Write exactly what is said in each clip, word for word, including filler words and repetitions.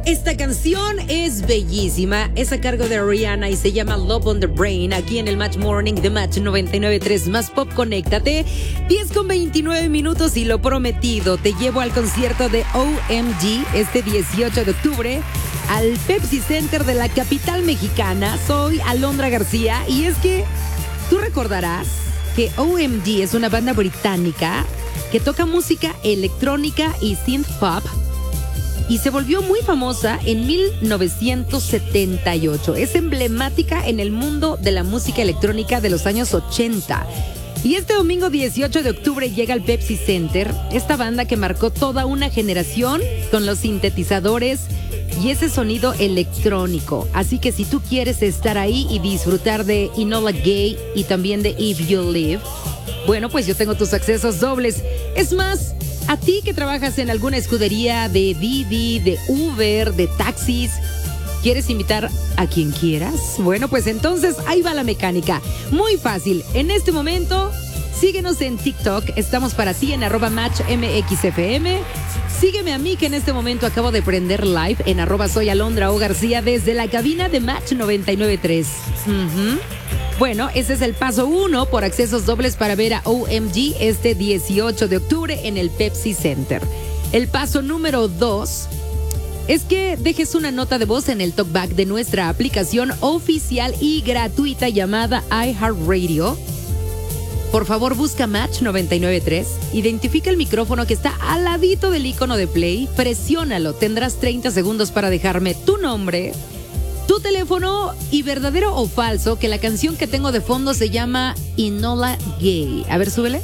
Esta canción es bellísima, es a cargo de Rihanna y se llama Love on the Brain, aquí en el Match Morning de Match noventa y nueve punto tres más Pop. Conéctate, diez con veintinueve minutos y lo prometido, te llevo al concierto de O M G este dieciocho de octubre al Pepsi Center de la capital mexicana. Soy Alondra García y es que tú recordarás que O M G es una banda británica que toca música electrónica y synth pop y se volvió muy famosa en mil novecientos setenta y ocho. Es emblemática en el mundo de la música electrónica de los años ochenta. Y este domingo dieciocho de octubre llega al Pepsi Center, esta banda que marcó toda una generación con los sintetizadores y ese sonido electrónico. Así que si tú quieres estar ahí y disfrutar de Enola Gay y también de If You Live, bueno, pues yo tengo tus accesos dobles. Es más, a ti que trabajas en alguna escudería de Didi, de Uber, de taxis, ¿quieres invitar a quien quieras? Bueno, pues entonces ahí va la mecánica. Muy fácil. En este momento, síguenos en TikTok. Estamos para ti en arroba Match M X F M. Sígueme a mí que en este momento acabo de prender live en arroba soy Alondra O García desde la cabina de Match noventa y nueve punto tres. Uh-huh. Bueno, ese es el paso uno por accesos dobles para ver a O M G este dieciocho de octubre en el Pepsi Center. El paso número dos es que dejes una nota de voz en el talkback de nuestra aplicación oficial y gratuita llamada iHeartRadio. Por favor, busca Match noventa y nueve punto tres, identifica el micrófono que está al ladito del icono de play, presiónalo, tendrás treinta segundos para dejarme tu nombre, tu teléfono y verdadero o falso que la canción que tengo de fondo se llama Enola Gay. A ver, súbele.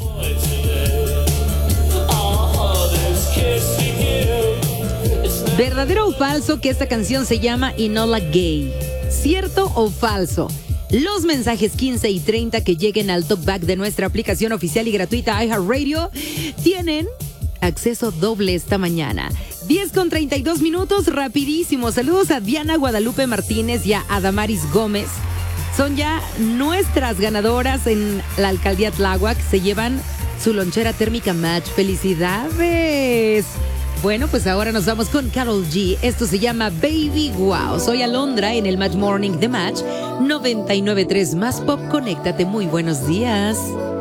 ¿Verdadero o falso que esta canción se llama Enola Gay? ¿Cierto o falso? Los mensajes quince y treinta que lleguen al talkback de nuestra aplicación oficial y gratuita iHeartRadio tienen acceso doble esta mañana. diez con treinta y dos minutos, rapidísimo. Saludos a Diana Guadalupe Martínez y a Adamaris Gómez. Son ya nuestras ganadoras en la alcaldía Tláhuac. Se llevan su lonchera térmica Match. ¡Felicidades! Bueno, pues ahora nos vamos con Karol G. Esto se llama Baby Wow. Soy Alondra en el Match Morning de Match noventa y nueve punto tres más Pop. Conéctate. Muy buenos días.